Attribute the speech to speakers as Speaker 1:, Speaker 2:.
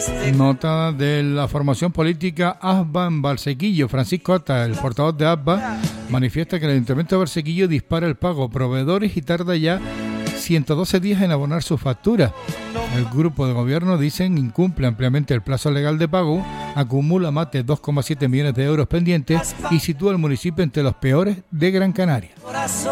Speaker 1: Nota de la formación política ASBA en Valsequillo. Francisco Ata, el portavoz de ASBA, manifiesta que el Ayuntamiento de Valsequillo dispara el pago a proveedores y tarda ya 112 días en abonar sus facturas. El grupo de gobierno, dicen, incumple ampliamente el plazo legal de pago, acumula más de 2,7 millones de euros pendientes y sitúa al municipio entre los peores de Gran Canaria.